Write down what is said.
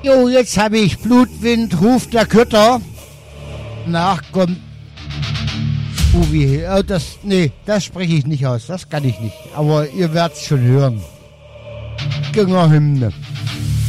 Jo, jetzt habe ich Blutwind, ruft der Kötter. Nachkommt. Das spreche ich nicht aus. Das kann ich nicht. Aber ihr werdet es schon hören. Gängerhymne.